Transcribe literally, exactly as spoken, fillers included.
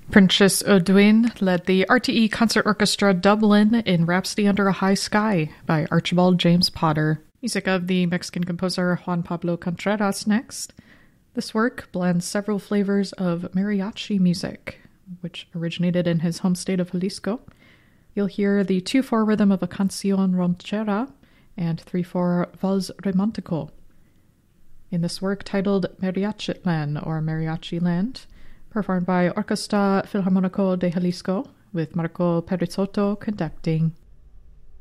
Princess Audouin led the R T E Concert Orchestra Dublin in Rhapsody Under a High Sky by Archibald James Potter. Music of the Mexican composer Juan Pablo Contreras next. This work blends several flavors of mariachi music, which originated in his home state of Jalisco. You'll hear the two four rhythm of a canción ranchera and three four vals romántico. In this work titled Mariachitlán or Mariachi Land, performed by Orquesta Filharmónico de Jalisco, with Marco Perisotto conducting.